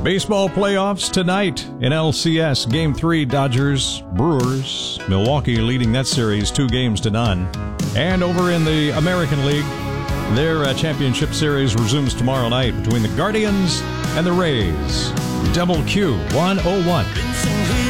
Baseball playoffs tonight in LCS. Game 3, Dodgers, Brewers. Milwaukee leading that series 2-0. And over in the American League, their championship series resumes tomorrow night between the Guardians and the Rays. Double Q 101.